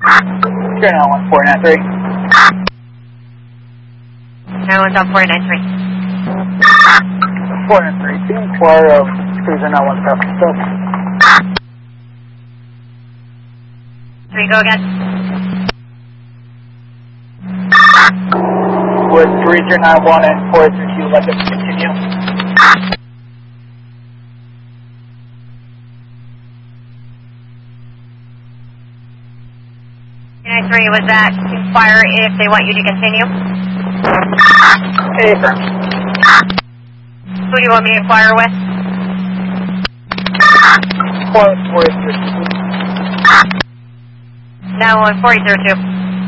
Sure, now 1493. 9-1's on 493. 493, to inquire of cruiser 91 traffic stuff. 3, go again. Would 3091 and 432 let us continue? Three, was that inquire if they want you to continue? Affirm. Who do you want me to inquire with? 432. Now on 4002.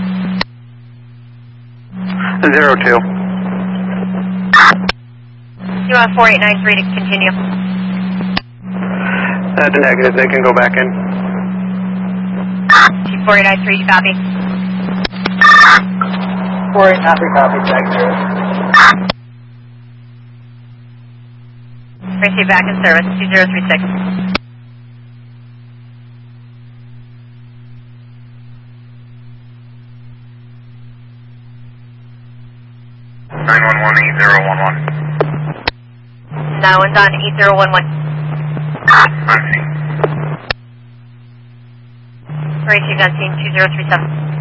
02. You want 4893 to continue? That's a negative, they can go back in. 4893, copy. 4893, copy, tag 0. Receive back in service, 2036. Now one's on 8011. Received on scene 2037.